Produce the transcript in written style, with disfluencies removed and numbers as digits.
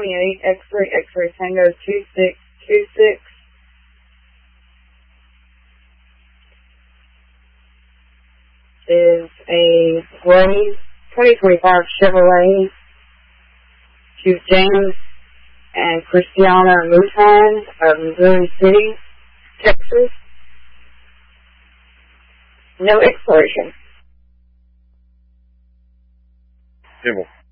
28, X-ray Tango 2626. Is a gray 2025 Chevrolet to James and Christiana Mouton of Missouri City, Texas. No expiration. Jimble.